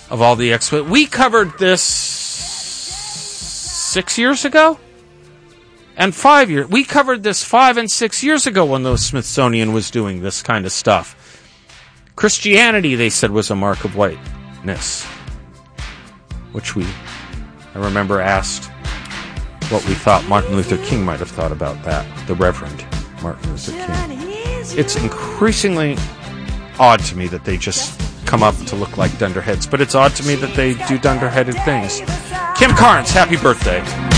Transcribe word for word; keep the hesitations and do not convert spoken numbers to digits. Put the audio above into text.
of all the expo. We covered this six years ago? And five years. We covered this five and six years ago when the Smithsonian was doing this kind of stuff. Christianity, they said, was a mark of whiteness. Which we, I remember, asked what we thought Martin Luther King might have thought about that. The Reverend Martin Luther King. It's increasingly odd to me that they just come up to look like dunderheads. But it's odd to me that they do dunderheaded things. Kim Carnes, happy birthday.